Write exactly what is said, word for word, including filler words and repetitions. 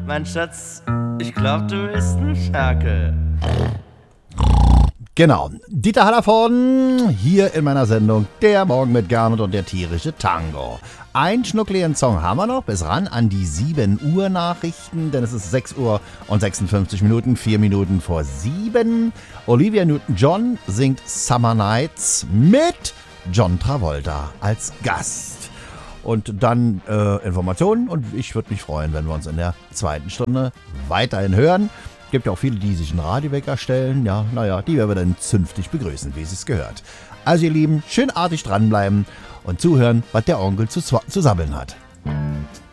Mein Schatz, ich glaub, du bist ein Ferkel. Genau, Dieter Hallervorden hier in meiner Sendung Der Morgen mit Gernot und der tierische Tango. Ein schnuckligen Song haben wir noch, bis ran an die sieben Uhr Nachrichten, denn es ist sechs Uhr und sechsundfünfzig Minuten, vier Minuten vor sieben. Olivia Newton-John singt Summer Nights mit John Travolta als Gast. Und dann äh, Informationen und ich würde mich freuen, wenn wir uns in der zweiten Stunde weiterhin hören. Gibt ja auch viele, die sich einen Radiowecker stellen. Ja, naja, die werden wir dann zünftig begrüßen, wie es gehört. Also ihr Lieben, schön artig dranbleiben und zuhören, was der Onkel zu, zu sabbeln hat.